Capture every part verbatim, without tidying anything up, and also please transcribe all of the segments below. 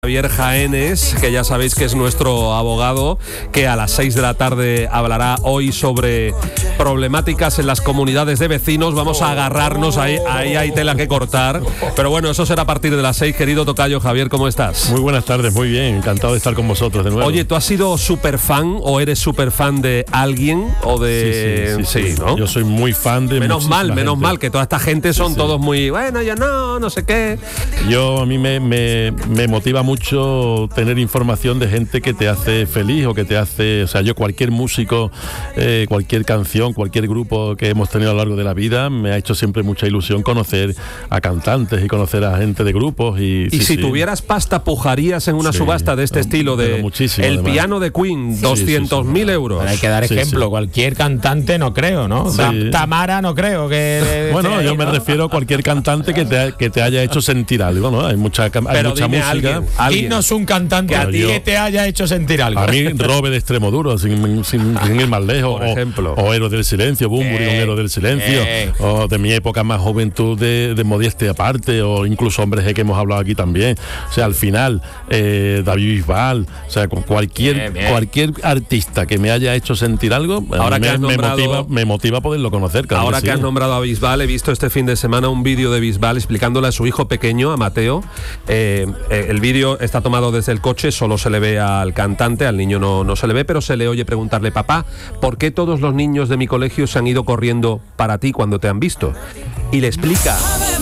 Javier Jaénes, que ya sabéis que es nuestro abogado, que a las seis de la tarde hablará hoy sobre problemáticas en las comunidades de vecinos. Vamos a agarrarnos, ahí, ahí hay tela que cortar, pero bueno, eso será a partir de las seis. Querido tocayo Javier, ¿cómo estás? Muy buenas tardes, muy bien, encantado de estar con vosotros de nuevo. Oye, ¿tú has sido súper fan o eres súper fan de alguien o de...? Sí, sí, sí, sí, sí, ¿no? Yo soy muy fan de Menos mal, gente. menos mal, que toda esta gente son sí, sí. todos muy, bueno, yo no, no sé qué. Yo, a mí me, me, me motiva mucho tener información de gente que te hace feliz o que te hace, o sea, yo cualquier músico, eh, cualquier canción, cualquier grupo que hemos tenido a lo largo de la vida, me ha hecho siempre mucha ilusión conocer a cantantes y conocer a gente de grupos. Y, y sí, si sí. tuvieras pasta, pujarías en una sí, subasta de este estilo, de el además. piano de Queen, sí, doscientos mil sí, sí, sí. euros. Pero hay que dar sí, ejemplo, sí. cualquier cantante no creo, ¿no? Sí. Tamara no creo que... Bueno, ahí, yo me ¿no? refiero a cualquier cantante que te, que te haya hecho sentir algo, ¿no? Hay mucha, hay Pero mucha música. Alguien, alguien. Dinos un cantante que a ti yo, que te haya hecho sentir algo. A mí, Robe de Extremoduro, sin, sin, sin ir más lejos. Por ejemplo. O, o Héroes del Silencio, Bunbury, eh, un Héroe del Silencio. Eh. O de mi época más juventud de, de Modestia aparte, o incluso Hombres G que hemos hablado aquí también. O sea, al final, eh, David Bisbal, o sea, con cualquier, bien, bien. cualquier artista que me haya hecho sentir algo, ahora me, que has nombrado, me, motiva, me motiva poderlo conocer. Claro ahora que, que sí. has nombrado a Bisbal, he visto este fin de semana un vídeo de Bisbal explicándole a su hijo pequeño, a Mateo. Eh, eh, el vídeo está tomado desde el coche, solo se le ve al cantante, al niño no, no se le ve, pero se le oye preguntarle: papá, ¿por qué todos los niños de mi colegio se han ido corriendo para ti cuando te han visto? Y le explica,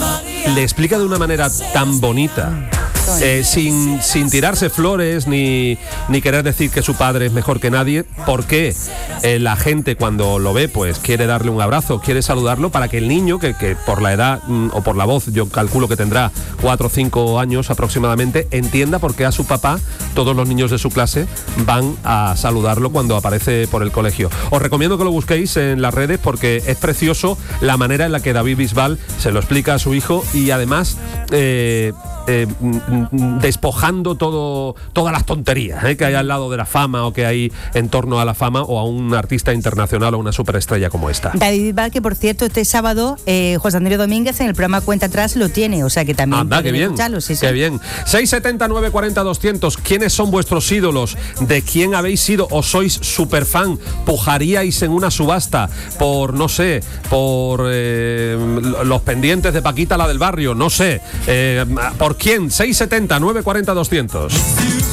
le explica de una manera tan bonita, eh, sin, sin tirarse flores ni, ni querer decir que su padre es mejor que nadie, por qué eh, la gente cuando lo ve pues quiere darle un abrazo, quiere saludarlo, para que el niño, que, que por la edad mm, o por la voz yo calculo que tendrá cuatro o cinco años aproximadamente, entienda por qué a su papá todos los niños de su clase van a saludarlo cuando aparece por el colegio. Os recomiendo que lo busquéis en las redes porque es precioso la manera en la que David Bisbal se lo explica a su hijo y además eh, eh, despojando todo, todas las tonterías eh, que hay al lado de la fama o que hay en torno a la fama o a un artista internacional o una superestrella como esta. David Bisbal, que por cierto este sábado eh, José Antonio Domínguez en el programa Cuenta Atrás lo tiene, o sea que también anda, qué bien, sí, sí. qué bien. seis setenta, nueve cuarenta, doscientos. ¿Quiénes son vuestros ídolos? ¿De quién habéis sido o sois super fan? ¿Pujaríais en una subasta por, no sé, por eh, los pendientes de Paquita, la del barrio? No sé. Eh, ¿Por quién? seis setenta, nueve cuarenta, doscientos.